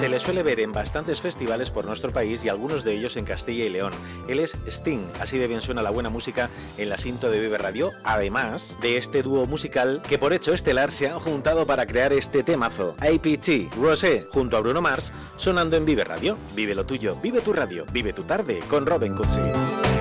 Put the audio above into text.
Se le suele ver en bastantes festivales por nuestro país y algunos de ellos en Castilla y León. Él es Sting, así de bien suena la buena música en la Sinto de Vive Radio, además de este dúo musical que por hecho estelar se han juntado para crear este temazo. APT, Rosé, junto a Bruno Mars, sonando en Vive Radio. Vive lo tuyo, vive tu radio, vive tu tarde con Robin Cutsi.